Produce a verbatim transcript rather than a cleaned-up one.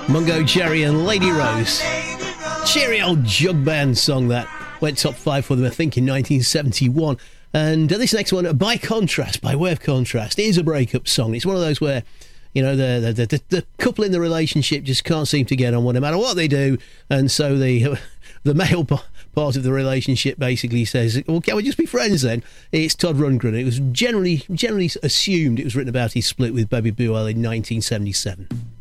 Mungo Jerry and Lady Rose. Cheery old jug band song that went top five for them, I think, in nineteen seventy-one. And uh, this next one, by contrast, by way of contrast, is a breakup song. It's one of those where, you know, the the, the the couple in the relationship just can't seem to get on, no matter what they do, and so the the male part of the relationship basically says, "Well, can we just be friends then?" It's Todd Rundgren. It was generally generally assumed it was written about his split with Bobby Buell in nineteen seventy-seven.